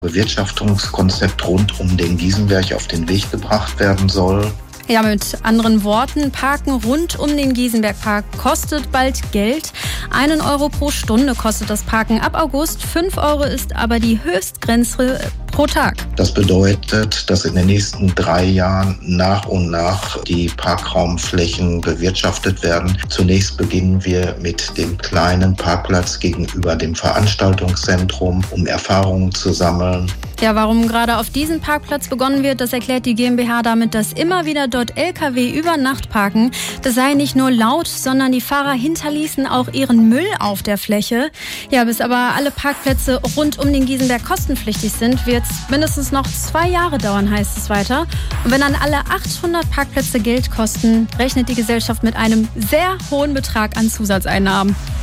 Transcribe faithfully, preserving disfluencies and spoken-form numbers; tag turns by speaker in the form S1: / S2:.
S1: Bewirtschaftungskonzept rund um den Giesenberg auf den Weg gebracht werden soll.
S2: Ja, mit anderen Worten, Parken rund um den Giesenbergpark kostet bald Geld. Einen Euro pro Stunde kostet das Parken ab August. Fünf Euro ist aber die Höchstgrenze pro Tag.
S1: Das bedeutet, dass in den nächsten drei Jahren nach und nach die Parkraumflächen bewirtschaftet werden. Zunächst beginnen wir mit dem kleinen Parkplatz gegenüber dem Veranstaltungszentrum, um Erfahrungen zu sammeln.
S2: Ja, warum gerade auf diesen Parkplatz begonnen wird, das erklärt die GmbH damit, dass immer wieder dort L K W über Nacht parken. Das sei nicht nur laut, sondern die Fahrer hinterließen auch ihren Müll auf der Fläche. Ja, bis aber alle Parkplätze rund um den Giesenberg kostenpflichtig sind, wird es mindestens noch zwei Jahre dauern, heißt es weiter. Und wenn dann alle achthundert Parkplätze Geld kosten, rechnet die Gesellschaft mit einem sehr hohen Betrag an Zusatzeinnahmen.